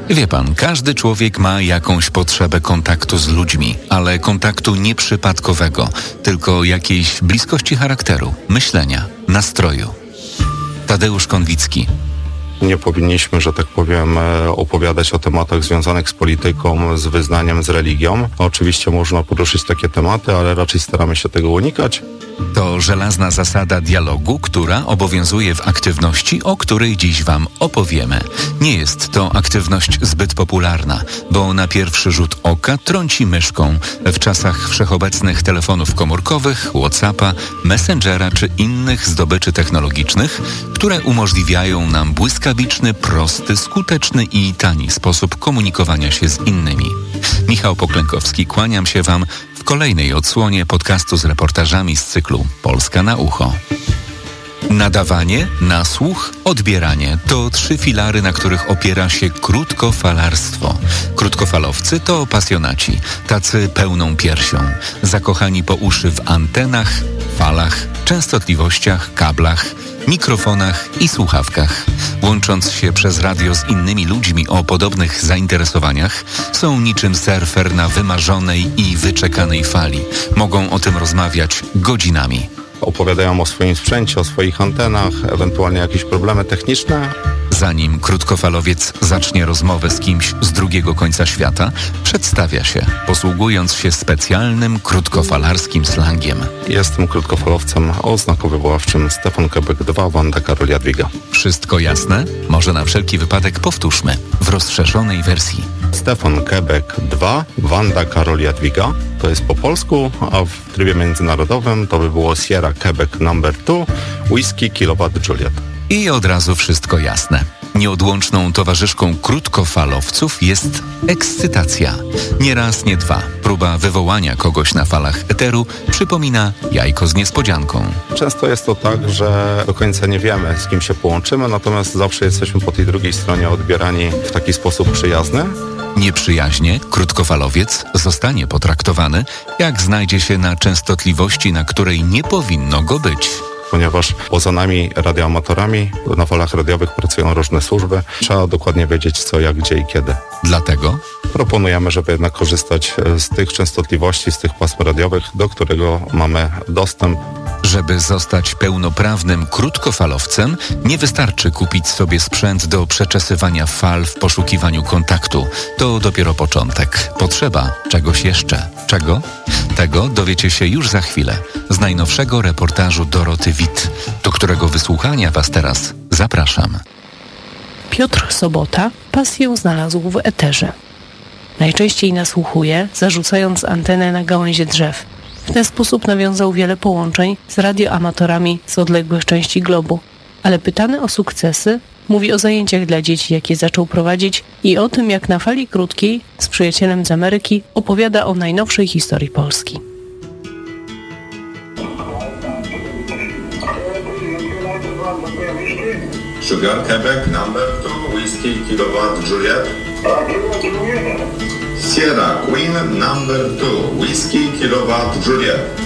Wie pan, każdy człowiek ma jakąś potrzebę kontaktu z ludźmi, ale kontaktu nieprzypadkowego, tylko jakiejś bliskości charakteru, myślenia, nastroju. Tadeusz Konwicki. Nie powinniśmy, że tak powiem, opowiadać o tematach związanych z polityką, z wyznaniem, z religią. Oczywiście można poruszyć takie tematy, ale raczej staramy się tego unikać. To żelazna zasada dialogu, która obowiązuje w aktywności, o której dziś wam opowiemy. Nie jest to aktywność zbyt popularna, bo na pierwszy rzut oka trąci myszką w czasach wszechobecnych telefonów komórkowych, WhatsAppa, Messengera czy innych zdobyczy technologicznych, które umożliwiają nam błyskawiczny, prosty, skuteczny i tani sposób komunikowania się z innymi. Michał Poklękowski, kłaniam się wam w kolejnej odsłonie podcastu z reportażami z cyklu Polska na ucho. Nadawanie, nasłuch, odbieranie to 3 filary, na których opiera się krótkofalarstwo. Krótkofalowcy to pasjonaci, tacy pełną piersią, zakochani po uszy w antenach, falach, częstotliwościach, kablach, mikrofonach i słuchawkach. Łącząc się przez radio z innymi ludźmi o podobnych zainteresowaniach, są niczym surfer na wymarzonej i wyczekanej fali. Mogą o tym rozmawiać godzinami. Opowiadają o swoim sprzęcie, o swoich antenach, ewentualnie jakieś problemy techniczne. Zanim krótkofalowiec zacznie rozmowę z kimś z drugiego końca świata, przedstawia się, posługując się specjalnym krótkofalarskim slangiem. Jestem krótkofalowcem o oznaku wywoławczym Stefan Kebek 2, Wanda Karol Jadwiga. Wszystko jasne? Może na wszelki wypadek powtórzmy w rozszerzonej wersji. Stefan Kebek 2, Wanda Karol Jadwiga. To jest po polsku, a w trybie międzynarodowym to by było Sierra Quebec number 2, Whisky Kilowatt Juliet. I od razu wszystko jasne. Nieodłączną towarzyszką krótkofalowców jest ekscytacja. Nie raz, nie dwa. Próba wywołania kogoś na falach eteru przypomina jajko z niespodzianką. Często jest to tak, że do końca nie wiemy, z kim się połączymy, natomiast zawsze jesteśmy po tej drugiej stronie odbierani w taki sposób przyjazny. Nieprzyjaźnie krótkofalowiec zostanie potraktowany, jak znajdzie się na częstotliwości, na której nie powinno go być. Ponieważ poza nami radioamatorami na falach radiowych pracują różne służby. Trzeba dokładnie wiedzieć co, jak, gdzie i kiedy. Dlatego proponujemy, żeby jednak korzystać z tych częstotliwości, z tych pasm radiowych, do którego mamy dostęp. Żeby zostać pełnoprawnym krótkofalowcem, nie wystarczy kupić sobie sprzęt do przeczesywania fal w poszukiwaniu kontaktu. To dopiero początek. Potrzeba czegoś jeszcze. Czego? Tego dowiecie się już za chwilę z najnowszego reportażu Doroty Witt, do którego wysłuchania was teraz zapraszam. Piotr Sobota pasję znalazł w eterze. Najczęściej nasłuchuje, zarzucając antenę na gałęzie drzew. W ten sposób nawiązał wiele połączeń z radioamatorami z odległych części globu. Ale pytany o sukcesy, mówi o zajęciach dla dzieci, jakie zaczął prowadzić i o tym, jak na fali krótkiej z przyjacielem z Ameryki opowiada o najnowszej historii Polski. Sugar Quebec number 2, Whisky Kilowatt Juliet. Sierra Queen number 2, Whisky Kilowatt Juliet.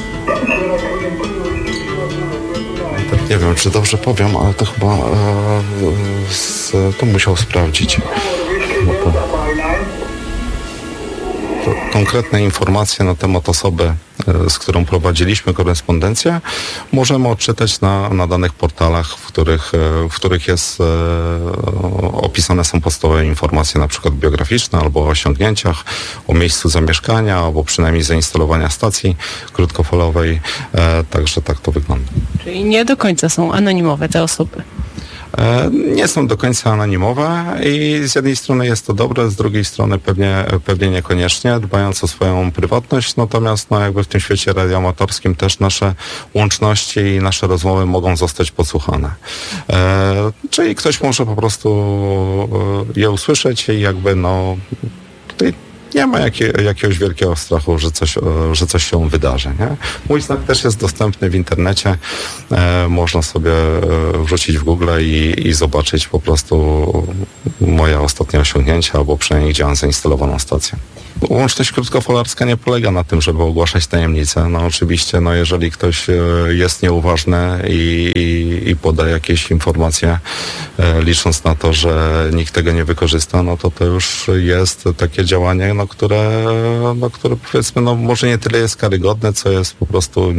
Nie wiem, czy dobrze powiem, ale to chyba to musiał sprawdzić. Konkretne informacje na temat osoby, z którą prowadziliśmy korespondencję, możemy odczytać na danych portalach, w których jest opisane są podstawowe informacje, na przykład biograficzne, albo o osiągnięciach, o miejscu zamieszkania, albo przynajmniej zainstalowania stacji krótkofalowej. Także tak to wygląda. Czyli nie do końca są anonimowe te osoby. Nie są do końca anonimowe i z jednej strony jest to dobre, z drugiej strony pewnie niekoniecznie, dbając o swoją prywatność, natomiast jakby w tym świecie radioamatorskim też nasze łączności i nasze rozmowy mogą zostać podsłuchane. Czyli ktoś może po prostu je usłyszeć i jakby tutaj nie ma jakiegoś wielkiego strachu, że coś się wydarzy. Nie? Mój znak też jest dostępny w internecie. Można sobie wrzucić w Google i zobaczyć po prostu moje ostatnie osiągnięcia, albo przynajmniej gdzie mam zainstalowaną stację. Łączność krótkofalarska nie polega na tym, żeby ogłaszać tajemnice. No oczywiście, jeżeli ktoś jest nieuważny i poda jakieś informacje, licząc na to, że nikt tego nie wykorzysta, no to już jest takie działanie, które powiedzmy, może nie tyle jest karygodne, co jest po prostu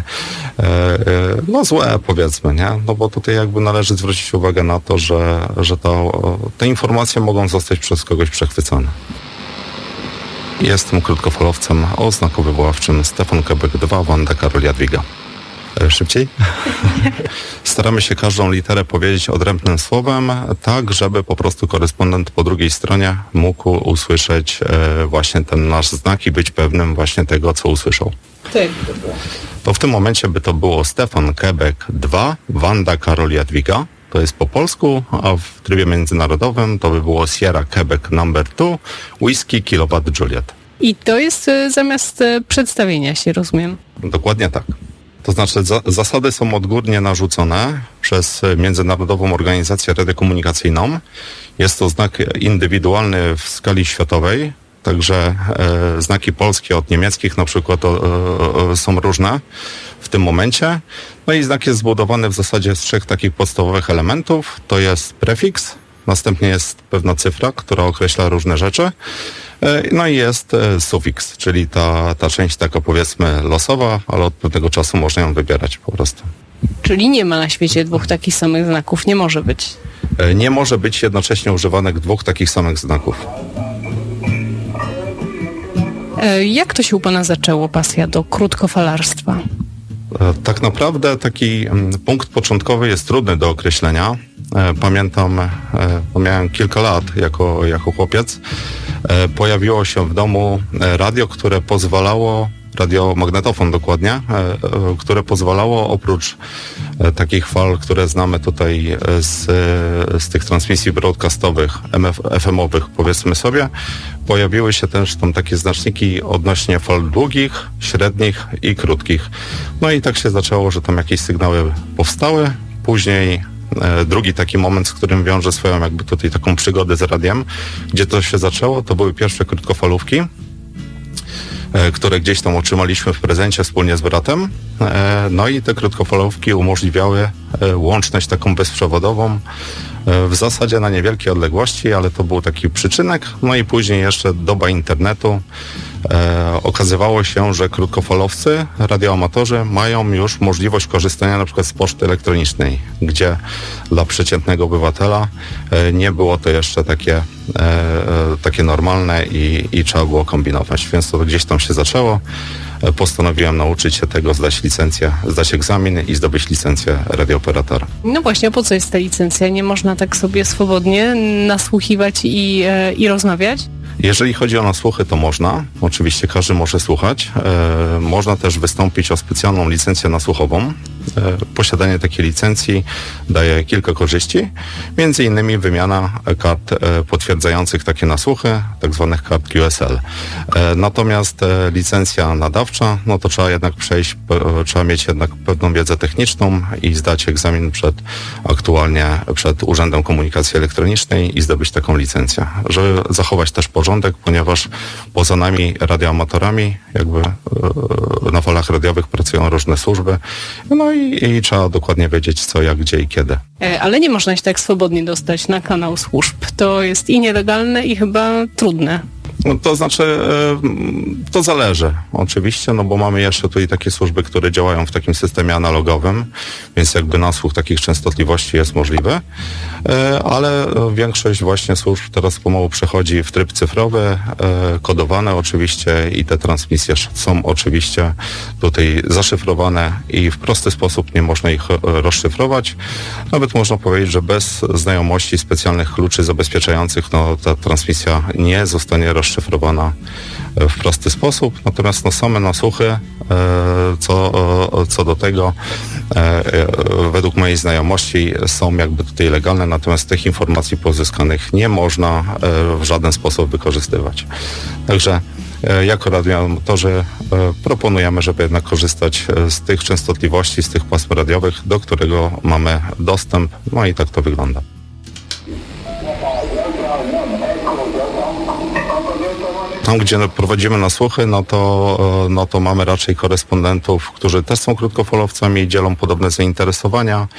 złe, powiedzmy, nie? No bo tutaj jakby należy zwrócić uwagę na to, że te informacje mogą zostać przez kogoś przechwycone. Jestem krótkofalowcem o znaku wywoławczym Stefan Quebec 2, Wanda Karol Jadwiga. Szybciej? Staramy się każdą literę powiedzieć odrębnym słowem, tak żeby po prostu korespondent po drugiej stronie mógł usłyszeć właśnie ten nasz znak i być pewnym właśnie tego, co usłyszał. Tak. To w tym momencie by to było Stefan Quebec 2, Wanda Karol Jadwiga. To jest po polsku, a w trybie międzynarodowym to by było Sierra Quebec number 2, Whiskey Kilowatt Juliet. I to jest zamiast przedstawienia się, rozumiem? Dokładnie tak. To znaczy zasady są odgórnie narzucone przez Międzynarodową Organizację Radiokomunikacyjną. Jest to znak indywidualny w skali światowej, także znaki polskie od niemieckich na przykład są różne w tym momencie. No i znak jest zbudowany w zasadzie z 3 takich podstawowych elementów. To jest prefiks, następnie jest pewna cyfra, która określa różne rzeczy. No i jest sufiks, czyli ta część taka powiedzmy losowa, ale od pewnego czasu można ją wybierać po prostu. Czyli nie ma na świecie 2 takich samych znaków, nie może być. Nie może być jednocześnie używanych 2 takich samych znaków. Jak to się u pana zaczęło, pasja do krótkofalarstwa? Tak naprawdę taki punkt początkowy jest trudny do określenia. Pamiętam, bo miałem kilka lat jako chłopiec. Pojawiło się w domu radio, które pozwalało, radiomagnetofon dokładnie, które pozwalało oprócz takich fal, które znamy tutaj z tych transmisji broadcastowych, FM-owych powiedzmy sobie, pojawiły się też tam takie znaczniki odnośnie fal długich, średnich i krótkich. No i tak się zaczęło, że tam jakieś sygnały powstały. Później drugi taki moment, z którym wiąże swoją jakby tutaj taką przygodę z radiem, gdzie to się zaczęło, to były pierwsze krótkofalówki, które gdzieś tam otrzymaliśmy w prezencie wspólnie z bratem. No i te krótkofalówki umożliwiały łączność taką bezprzewodową w zasadzie na niewielkie odległości, ale to był taki przyczynek. No i później jeszcze doba internetu. Okazywało się, że krótkofalowcy, radioamatorzy mają już możliwość korzystania na przykład z poczty elektronicznej, gdzie dla przeciętnego obywatela nie było to jeszcze takie normalne i trzeba było kombinować, więc to gdzieś tam się zaczęło. Postanowiłem nauczyć się tego, zdać licencję, zdać egzamin i zdobyć licencję radiooperatora. No właśnie, a po co jest ta licencja? Nie można tak sobie swobodnie nasłuchiwać i rozmawiać? Jeżeli chodzi o nasłuchy, to można. Oczywiście każdy może słuchać. Można też wystąpić o specjalną licencję nasłuchową. Posiadanie takiej licencji daje kilka korzyści. Między innymi wymiana kart potwierdzających takie nasłuchy, tak zwanych kart QSL. Natomiast licencja nadawcza, no to trzeba mieć jednak pewną wiedzę techniczną i zdać egzamin przed Urzędem Komunikacji Elektronicznej i zdobyć taką licencję, żeby zachować też porządek, ponieważ poza nami radioamatorami jakby na falach radiowych pracują różne służby, no i trzeba dokładnie wiedzieć co, jak, gdzie i kiedy. Ale nie można się tak swobodnie dostać na kanał służb. To jest i nielegalne i chyba trudne. No, to znaczy, to zależy oczywiście, no bo mamy jeszcze tutaj takie służby, które działają w takim systemie analogowym, więc jakby nasłuch takich częstotliwości jest możliwy, ale większość właśnie służb teraz pomału przechodzi w tryb cyfrowy, kodowane oczywiście i te transmisje są oczywiście tutaj zaszyfrowane i w prosty sposób nie można ich rozszyfrować. Nawet można powiedzieć, że bez znajomości specjalnych kluczy zabezpieczających, no ta transmisja nie zostanie rozszyfrowana w prosty sposób. Natomiast no, same nasłuchy co do tego według mojej znajomości są jakby tutaj legalne, natomiast tych informacji pozyskanych nie można w żaden sposób wykorzystywać. Także jako radioamatorzy proponujemy, żeby jednak korzystać z tych częstotliwości, z tych pasm radiowych, do którego mamy dostęp, no i tak to wygląda. Tam, gdzie prowadzimy nasłuchy, no to mamy raczej korespondentów, którzy też są krótkofalowcami i dzielą podobne zainteresowania.